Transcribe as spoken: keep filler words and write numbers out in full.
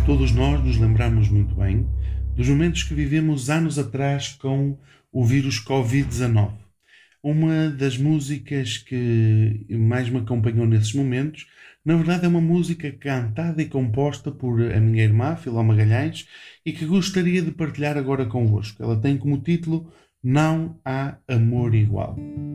Todos nós nos lembramos muito bem dos momentos que vivemos anos atrás com o vírus covid dezenove. Uma das músicas que mais me acompanhou nesses momentos, na verdade, é uma música cantada e composta por a minha irmã, Filó Magalhães, e que gostaria de partilhar agora convosco. Ela tem como título Não Há Amor Igual.